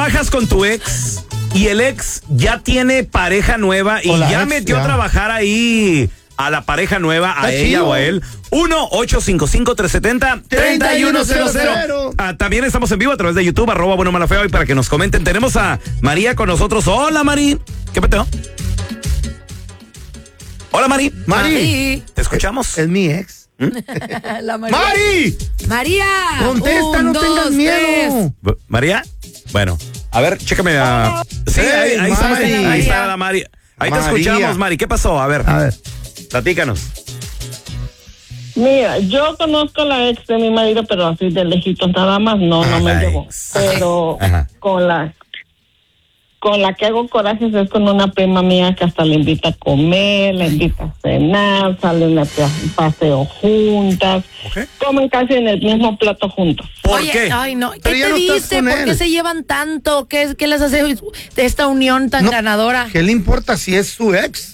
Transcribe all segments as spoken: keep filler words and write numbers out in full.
trabajas con tu ex y el ex ya tiene pareja nueva y O la ya ex, metió ya. a trabajar ahí a la pareja nueva, a Está ella chido. o a él. uno ocho cinco cinco, tres siete cero, tres uno cero cero. Ah, también estamos en vivo a través de YouTube, arroba Bueno Mala Feo, y para que nos comenten, tenemos a María con nosotros. Hola, Mari. ¿Qué peteo? Hola, Mari. Mari. ¿Te escuchamos? Es mi ex. La María. ¡Mari! María. Contesta, Un, no dos, tengas miedo. tres. ¿María? Bueno, a ver, chécame. A... Sí, Hey, ahí, ahí está Mari. Mari. Ahí está la Mari. Ahí te María. escuchamos, Mari. ¿Qué pasó? A ver, A ver. platícanos. Mira, yo conozco a la ex de mi marido, pero así de lejitos nada más, no, no me Ay. llevo. Pero Ajá. con la con la que hago corajes es con una prima mía que hasta le invita a comer, le invita a cenar, salen a paseo juntas, Ok. comen casi en el mismo plato juntos. ¿Por Oye, qué? ay, no. ¿Qué Pero ya te no estás dice? con ¿Por él. qué se llevan tanto? ¿Qué, qué les hace esta unión tan No, ganadora? ¿Qué le importa si es su ex?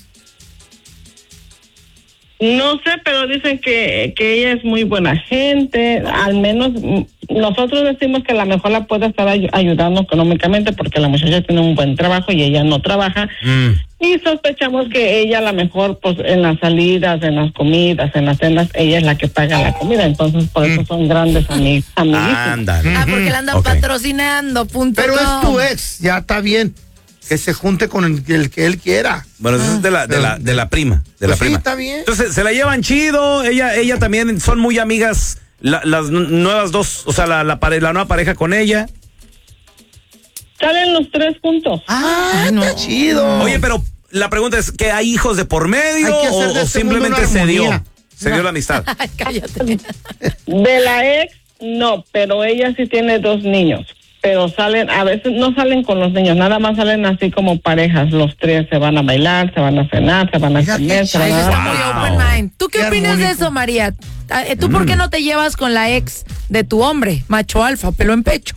No sé, pero dicen que, que ella es muy buena gente, al menos mm, nosotros decimos que a lo mejor la puede estar ay- ayudando económicamente porque la muchacha tiene un buen trabajo y ella no trabaja. Mm. Y sospechamos que ella a lo mejor, pues, en las salidas, en las comidas, en las cenas, ella es la que paga la comida. Entonces, por eso son grandes ami- amiguísimos. Ándale. Ah, porque la andan Ok. patrocinando, punto Pero com. es tu ex, ya está bien. Que se junte con el, el que él quiera. Bueno, eso es de la, de la, de la prima. De la Pues sí, prima. está bien. Entonces, se la llevan chido. Ella, ella también son muy amigas. la- las n- nuevas dos, o sea, la, la, pare- la nueva pareja con ella. Salen los tres juntos. Ah, Ay, no. está chido. Oye, pero la pregunta es: ¿que hay hijos de por medio Hay que hacer o, de o este mundo simplemente una se dio? armonía. Se dio la amistad. Ay, cállate. De la ex, no, pero ella sí tiene dos niños. Pero salen, a veces no salen con los niños, nada más salen así como parejas. Los tres se van a bailar, se van a cenar, se van a Mira qué comer, se van Eso a... está muy Wow. open mind. ¿Tú qué, Qué opinas de armónico. eso, María? Ah, eh, ¿Tú por qué no te llevas con la ex de tu hombre, macho alfa, pelo en pecho?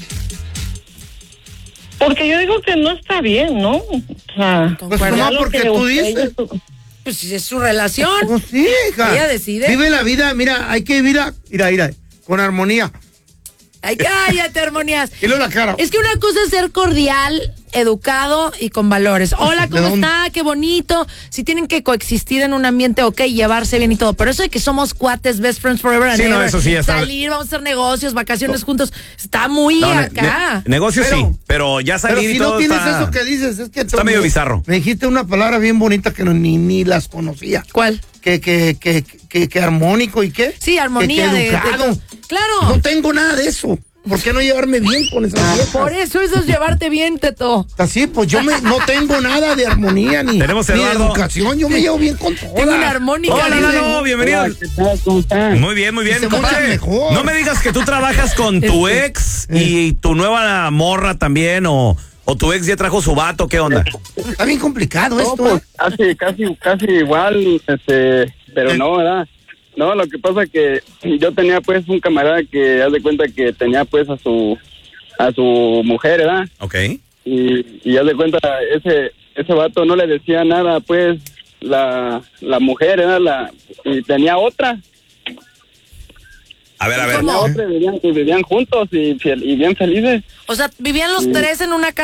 Porque yo digo que no está bien, ¿no? O sea, Pues ya no, lo porque que tú usted- dices. Pues si es su relación. Pues sí, hija. Ella decide. Vive la vida, mira, hay que vivir, a- mira, mira, con armonía. Ay, cállate, armonías. Y luego la cara. Es que una cosa es ser cordial, educado y con valores. Hola, ¿cómo ¿De dónde? está? Qué bonito. Si tienen que coexistir en un ambiente, ok, llevarse bien y todo. Pero eso de que somos cuates, best friends forever and Sí, no, ever, eso sí ya está- salir, vamos a hacer negocios, vacaciones juntos, está muy No, ne- acá. ne- negocio Pero- sí, pero ya Pero salir y si todo no tienes está... eso que dices, es que... está tú medio me- bizarro. Me dijiste una palabra bien bonita que no, ni, ni las conocía. ¿Cuál? Que, que, que, que, que armónico y qué. Sí, armonía Que, de- que de- educado. Claro. No tengo nada de eso. ¿Por qué no llevarme bien con esas viejas? Por eso, eso es llevarte bien, Teto. Así, pues yo me, no tengo nada de armonía ni, Tenemos ni de Eduardo. educación. Yo me llevo bien con todas. Tengo una armónica. Hola, no, dice. no, bienvenido. Hola, ¿qué tal? ¿Cómo están? Muy bien, muy bien, Dice, mucho compadre. mejor. No me digas que tú trabajas con tu ex y tu nueva morra también, o, o tu ex ya trajo su vato, ¿qué onda? Está bien complicado No, esto. pues ¿eh? casi, casi, casi igual, este, pero Eh. no, ¿verdad? No, lo que pasa que yo tenía pues un camarada que haz de cuenta que tenía pues a su, a su mujer, ¿verdad? Ok. Y, y haz de cuenta, ese, ese vato no le decía nada pues la, la mujer, ¿verdad? La, y tenía otra, A ver, a ver. ¿Cómo? tenía otra y vivían, y vivían juntos y, y bien felices. O sea, vivían los tres en una casa.